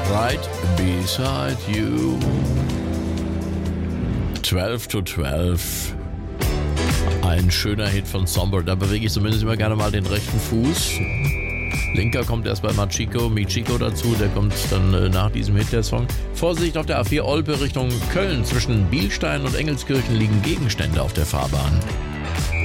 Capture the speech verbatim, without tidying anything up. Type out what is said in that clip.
Right beside you. zwölf to zwölf. Ein schöner Hit von Songbird. Da bewege ich zumindest immer gerne mal den rechten Fuß. Linker kommt erst bei Machiko, Michiko dazu, der kommt dann äh, nach diesem Hit, der Song. Vorsicht auf der A vier Olpe Richtung Köln. Zwischen Bielstein und Engelskirchen liegen Gegenstände auf der Fahrbahn.